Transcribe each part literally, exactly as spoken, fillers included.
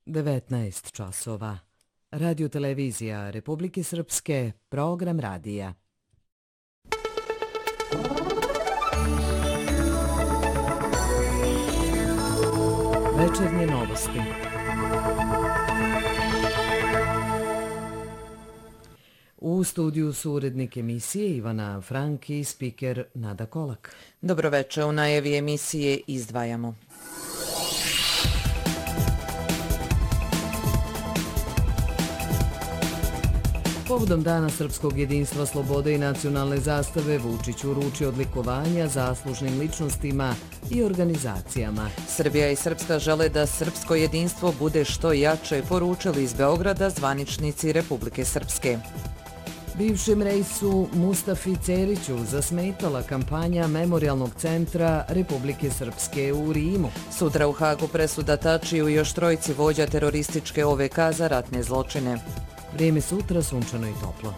devetnaest časova. Radio televizija Republike Srpske, program radija. Večernje novosti. U studiju su urednik emisije Ivana Frank i spiker Nada Kolak. Dobroveče, u najavi emisije izdvajamo. Povodom Dana srpskog jedinstva, slobode i nacionalne zastave Vučić uručio odlikovanja zaslužnim ličnostima i organizacijama. Srbija i Srpska žele da srpsko jedinstvo bude što jače, poručili iz Beograda zvaničnici Republike Srpske. Bivšem rejsu Mustafi Ceriću zasmetala kampanja Memorijalnog centra Republike Srpske u Rimu. Sutra u Hagu presuda Tačiju i još trojici vođa terorističke O V K za ratne zločine. Vrijeme sutra sunčano i toplo.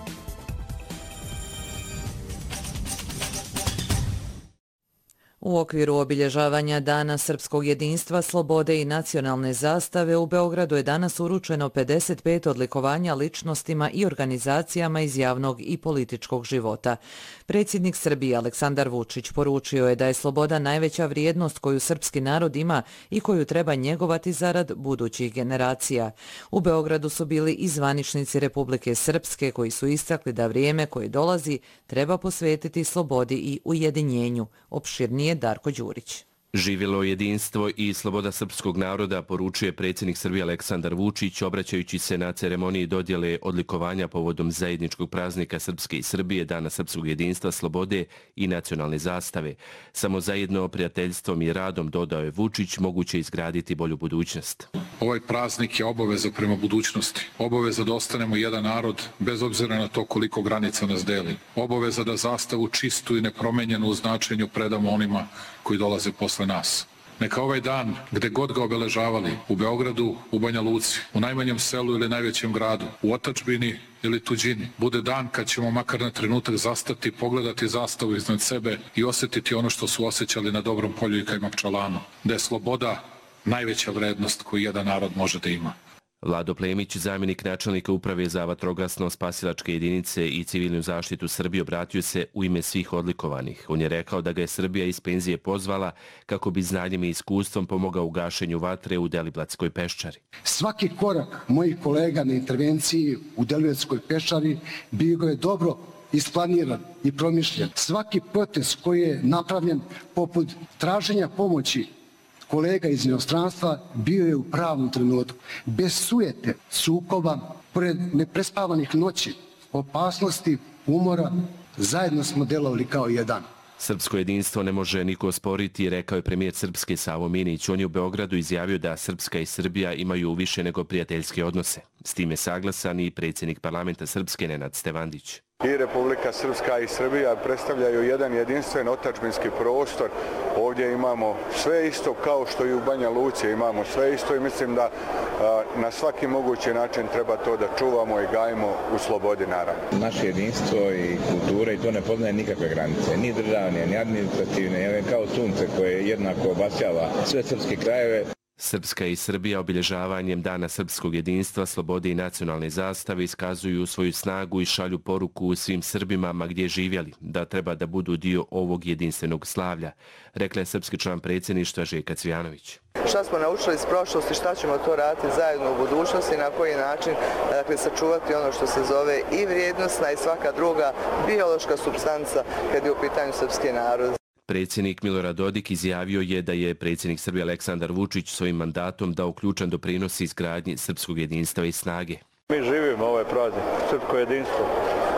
U okviru obilježavanja Dana srpskog jedinstva, slobode i nacionalne zastave u Beogradu je danas uručeno pedeset pet odlikovanja ličnostima i organizacijama iz javnog i političkog života. Predsjednik Srbije Aleksandar Vučić poručio je da je sloboda najveća vrijednost koju srpski narod ima i koju treba njegovati zarad budućih generacija. U Beogradu su bili i zvaničnici Republike Srpske koji su istakli da vrijeme koje dolazi treba posvetiti slobodi i ujedinjenju. Opširnije Darko Đurić. Živjelo jedinstvo i sloboda srpskog naroda, poručuje predsjednik Srbije Aleksandar Vučić, obraćajući se na ceremoniji dodjele odlikovanja povodom zajedničkog praznika Srpske i Srbije, Dana srpskog jedinstva, slobode i nacionalne zastave. Samo zajedno prijateljstvom i radom, dodao je Vučić, moguće izgraditi bolju budućnost. Ovaj praznik je obaveza prema budućnosti. Obaveza da ostanemo jedan narod, bez obzira na to koliko granica nas deli. Obaveza da zastavu čistu i nepromenjenu u značenju predamo onima koji dolaze posle nas. Neka ovaj dan, gde god ga obeležavali, u Beogradu, u Banja Luci, u najmanjem selu ili najvećem gradu, u otadžbini ili tuđini, bude dan kad ćemo makar na trenutak zastati, pogledati zastavu iznad sebe i osjetiti ono što su osjećali na Dobrom polju i Kajmakčalanu, da je sloboda najveća vrednost koju jedan narod može da ima. Vlado Plemić, zamjenik načelnika Uprave za vatrogasno-spasilačke jedinice i civilnu zaštitu Srbije, obratio se u ime svih odlikovanih. On je rekao da ga je Srbija iz penzije pozvala kako bi znanjem i iskustvom pomogao u gašenju vatre u Deliblatskoj peščari. Svaki korak mojih kolega na intervenciji u Deliblatskoj peščari bio je dobro isplaniran i promišljen. Svaki potez koji je napravljen poput traženja pomoći kolega iz inostranstva bio je u pravom trenutku. Bez sujete, sukoba, pored neprespavanih noći, opasnosti, umora, zajedno smo delovali kao jedan. Srpsko jedinstvo ne može niko osporiti, rekao je premijer Srpske Savo Minić. On je u Beogradu izjavio da Srpska i Srbija imaju više nego prijateljske odnose. S tim je saglasan i predsjednik parlamenta Srpske Nenad Stevandić. I Republika Srpska i Srbija predstavljaju jedan jedinstven otadžbinski prostor. Ovdje imamo sve isto kao što i u Banja Luci imamo sve isto i mislim da a, na svaki mogući način treba to da čuvamo i gajimo u slobodi naravno. Naše jedinstvo i kultura i to ne poznaje nikakve granice, ni državne, ni administrativne, kao sunce koje jednako obasjava sve srpske krajeve. Srpska i Srbija obilježavanjem Dana srpskog jedinstva, slobode i nacionalne zastave iskazuju svoju snagu i šalju poruku svim Srbima ma gdje živjeli, da treba da budu dio ovog jedinstvenog slavlja, rekla je srpski član predsjedništva Željka Cvijanović. Šta smo naučili iz prošlosti, šta ćemo to raditi zajedno u budućnosti, na koji način, dakle, sačuvati ono što se zove i vrijednostna i svaka druga biološka supstanca kad je u pitanju srpski narod. Predsjednik Milorad Dodik izjavio je da je predsjednik Srbije Aleksandar Vučić svojim mandatom dao ključan doprinos izgradnji srpskog jedinstva i snage. Mi živimo ovaj praznik, srpsko jedinstvo.